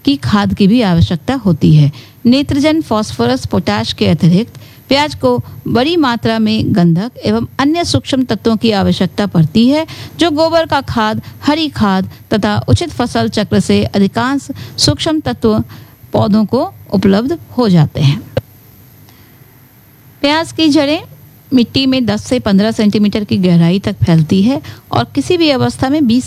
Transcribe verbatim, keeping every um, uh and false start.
की खाद की भी आवश्यकता होती है। नाइट्रोजन, फास्फोरस, पोटाश के अतिरिक्त प्याज को बड़ी मात्रा में गंधक एवं अन्य सूक्ष्म तत्वों की आवश्यकता पड़ती है, जो गोबर का खाद, हरी खाद तथा उचित फसल चक्र से अधिकांश सूक्ष्म तत्व पौधों को उपलब्ध हो जाते हैं। प्याज की जड़ें मिट्टी में दस से पंद्रह सेंटीमीटर की गहराई तक फैलती है और किसी भी अवस्था में बीस